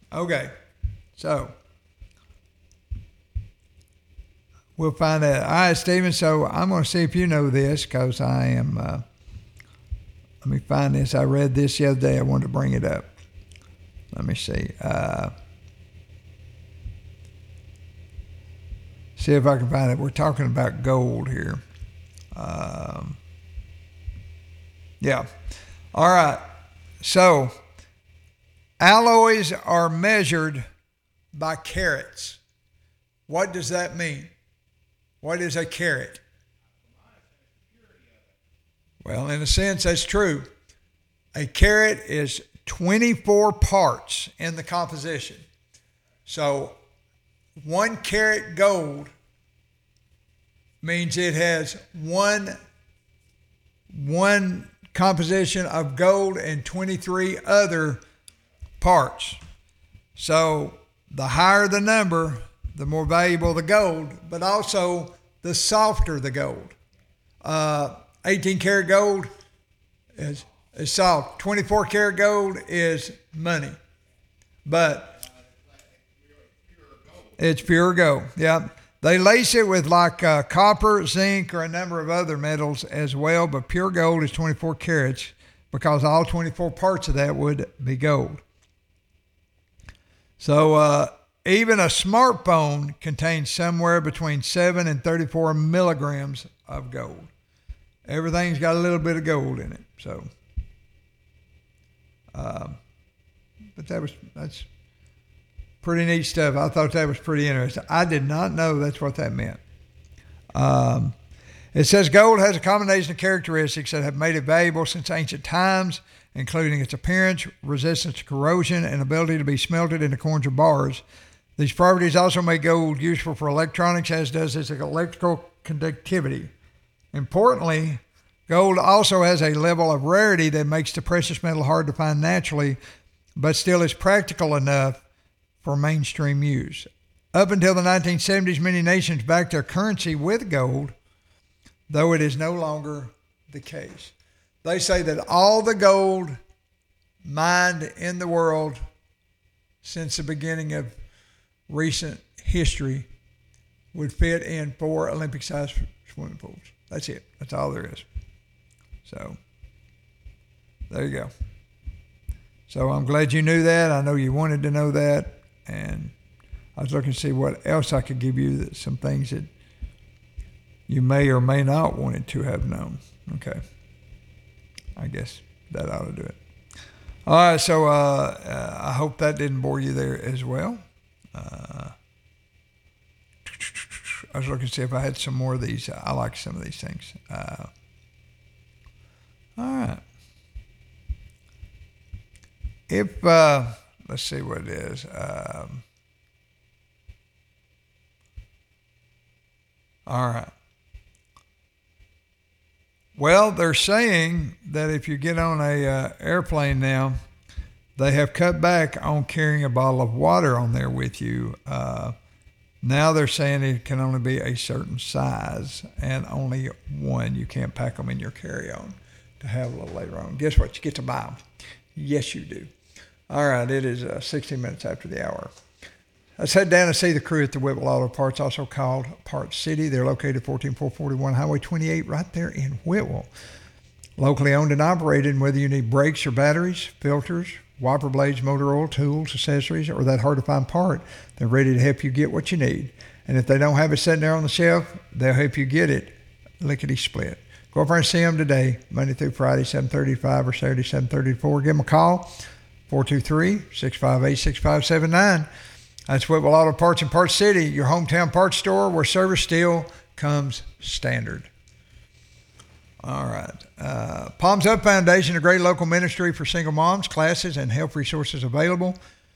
Okay. So we'll find that. All right, Stephen. So I'm going to see if you know this because I am. Let me find this. I read this the other day. I wanted to bring it up. Let me see. See if I can find it. We're talking about gold here. Yeah. All right. So alloys are measured by carats. What does that mean? What is a carat? Well, in a sense, that's true. A carat is 24 parts in the composition. So 1 carat gold means it has one composition of gold and 23 other parts. So the higher the number, the more valuable the gold, but also the softer the gold. 18 karat gold is soft. 24 karat gold is money. But it's pure gold. Yeah. They lace it with like copper, zinc, or a number of other metals as well, but pure gold is 24 carats because all 24 parts of that would be gold. So even a smartphone contains somewhere between 7 and 34 milligrams of gold. Everything's got a little bit of gold in it. So, but that's pretty neat stuff. I thought that was pretty interesting. I did not know that's what that meant. It says gold has a combination of characteristics that have made it valuable since ancient times, including its appearance, resistance to corrosion, and ability to be smelted into coins or bars. These properties also make gold useful for electronics, as does its electrical conductivity. Importantly, gold also has a level of rarity that makes the precious metal hard to find naturally, but still is practical enough for mainstream use. Up until the 1970s, many nations backed their currency with gold, though it is no longer the case. They say that all the gold mined in the world since the beginning of recent history would fit in 4 Olympic-sized swimming pools. That's it. That's all there is. So, there you go. So I'm glad you knew that. I know you wanted to know that. And I was looking to see what else I could give you, some things that you may or may not wanted to have known. Okay. I guess that ought to do it. All right, so I hope that didn't bore you there as well. I was looking to see if I had some more of these. I like some of these things. All right. If, let's see what it is. All right. Well, they're saying that if you get on a airplane now, they have cut back on carrying a bottle of water on there with you. Now they're saying it can only be a certain size and only one. You can't pack them in your carry-on to have a little later on. Guess what? You get to buy them. Yes, you do. All right, it is 16 minutes after the hour. Let's head down and see the crew at the Whitwell Auto Parts, also called Parts City. They're located 14441 Highway 28 right there in Whitwell. Locally owned and operated, and whether you need brakes or batteries, filters, wiper blades, motor oil, tools, accessories, or that hard-to-find part, they're ready to help you get what you need. And if they don't have it sitting there on the shelf, they'll help you get it lickety-split. Go over and see them today, Monday through Friday, 7:30 to 5 or Saturday, 7:30 to 4. Give them a call, 423-658-6579. That's Whitwell Auto Parts in Parts City, your hometown parts store where service still comes standard. All right. Palms Up Foundation, a great local ministry for single moms, classes, and health resources available.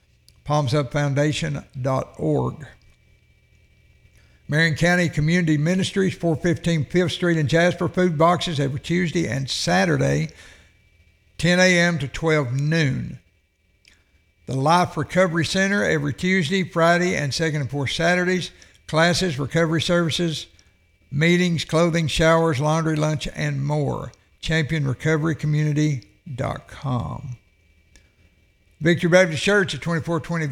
PalmsUpFoundation.org. Marion County Community Ministries, 415 5th Street in Jasper. Food boxes every Tuesday and Saturday, 10 a.m. to 12 noon. The Life Recovery Center every Tuesday, Friday, and second and fourth Saturdays. Classes, recovery services, meetings, clothing, showers, laundry, lunch, and more. ChampionRecoveryCommunity.com. Victory Baptist Church at 2420